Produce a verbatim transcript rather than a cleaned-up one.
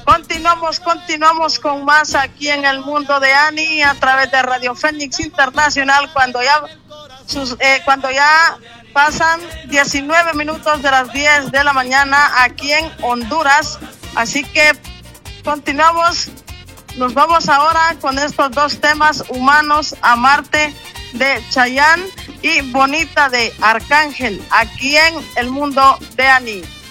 Continuamos, continuamos con más aquí en el mundo de Ani a través de Radio Fénix Internacional cuando ya, sus, eh, cuando ya pasan diecinueve minutos de las diez de la mañana aquí en Honduras. Así que continuamos, nos vamos ahora con estos dos temas, Humanos a Marte de Chayanne y Bonita de Arcángel, aquí en el mundo de Ani.